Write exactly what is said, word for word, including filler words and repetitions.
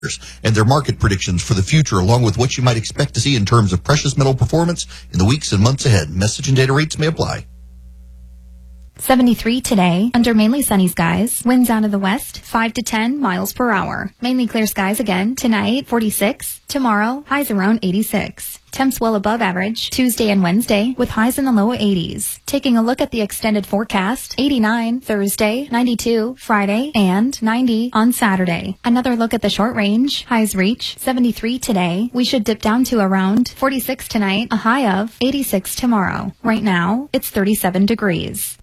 and their market predictions for the future, along with what you might expect to see in terms of precious metal performance in the weeks and months ahead. Message and data rates may apply. seventy-three today, under mainly sunny skies. Winds out of the west, five to ten miles per hour. Mainly clear skies again tonight, forty-six. Tomorrow, highs around eighty-six. Temps well above average Tuesday and Wednesday with highs in the low eighties. Taking a look at the extended forecast, eighty-nine Thursday, ninety-two Friday, and ninety on Saturday. Another look at the short range. Highs reach seventy-three today. We should dip down to around forty-six tonight, a high of eighty-six tomorrow. Right now, it's thirty-seven degrees.